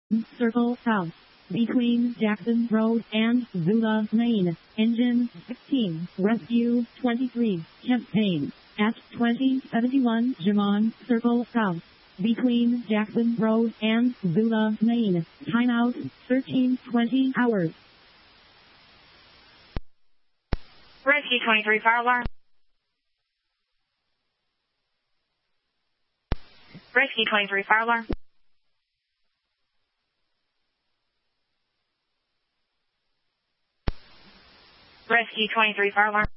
Circle South. Between Jackson Road and Zula Lane. Engine 16. Rescue 23. Campaign. At 2071 Jamon Circle South. Between Jackson Road and Zula Lane. Timeout 13:20 hours. Rescue 23, fire alarm. Rescue 23, fire alarm. Rescue 23, fire alarm.